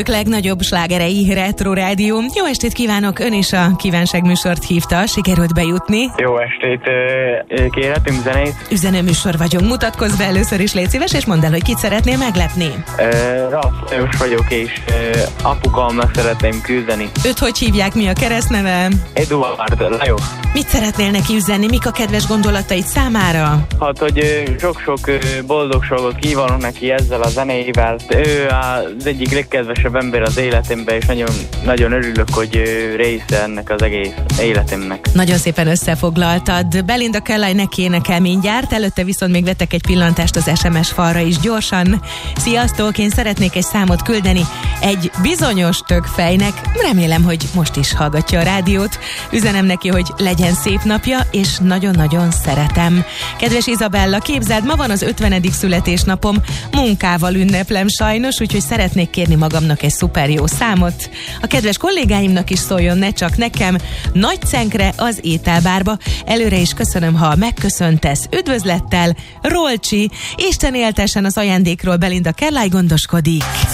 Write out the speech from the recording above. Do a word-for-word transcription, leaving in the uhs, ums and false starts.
Legnagyobb slágerei Retro Rádió. Jó estét kívánok, ön is a kívánságműsort hívta, sikerült bejutni. Jó estét, kérhetünk zenét? Üzenőműsor vagyunk, mutatkozz be először is, légy szíves, és mondd el, hogy kit szeretnél meglepni. Rasszajos vagyok, és uh, apukámnak szeretném küldeni. Őt hogy hívják, mi a keresztneve? Eduard Lajos. Mit szeretnél neki üzenni, mik a kedves gondolataid számára? Hát, hogy uh, sok-sok uh, boldogságot kívánok neki ezzel a zenével. Ő az egyik legkedvesebb ember az életemben, és nagyon, nagyon örülök, hogy uh, része ennek az egész életemnek. Nagyon szépen összefoglaltad. Belinda Carlisle neki énekel mindjárt, előtte viszont még vettek egy pillantást az es em es falra is gyorsan. Sziasztok, én szeretnék egy számot küldeni egy bizonyos tökfejnek. Remélem, hogy most is hallgatja a rádiót. Üzenem neki, hogy legyen szép napja, és nagyon-nagyon szeretem. Kedves Izabella, képzeld, ma van az ötvenedik születésnapom, munkával ünneplem sajnos, úgyhogy szeretnék kérni magamnak egy szuper jó számot. A kedves kollégáimnak is szóljon, ne csak nekem. Nagy cenkre az ételbárba. Előre is köszönöm, ha megköszöntesz. Üdvözlettel, Rolcsi. Isten éltessen az ajándékról, Belinda Carlisle gondoskodik.